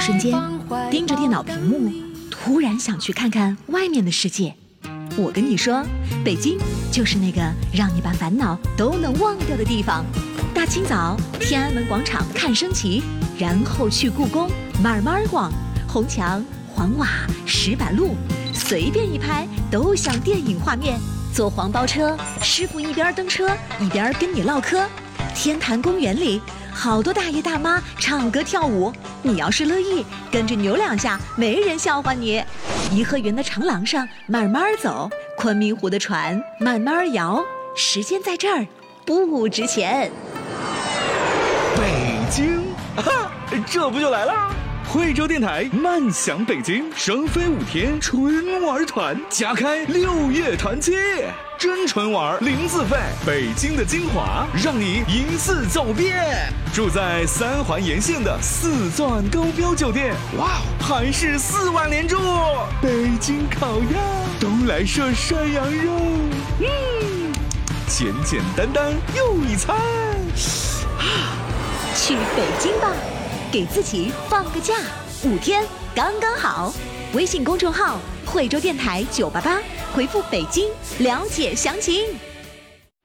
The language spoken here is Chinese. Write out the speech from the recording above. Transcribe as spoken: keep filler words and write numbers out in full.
瞬间，盯着电脑屏幕，突然想去看看外面的世界。我跟你说，北京就是那个让你把烦恼都能忘掉的地方。大清早，天安门广场看升旗，然后去故宫慢慢逛，红墙黄瓦石板路，随便一拍都像电影画面。坐黄包车，师傅一边蹬车一边跟你唠嗑。天坛公园里，好多大爷大妈唱歌跳舞，你要是乐意，跟着扭两下，没人笑话你。颐和园的长廊上慢慢走，昆明湖的船慢慢摇，时间在这儿不值钱。 北京，啊，这不就来了？惠州电台慢享北京，双飞五天春玩团，加开六月团期，真纯玩零自费，北京的精华让你一次走遍。住在三环沿线的四钻高标酒店，哇，还是四晚连住。北京烤鸭，东来顺涮羊肉，嗯，简简单单又一餐。 去北京吧，给自己放个假，五天刚刚好。微信公众号惠州电台九八八，回复北京了解详情。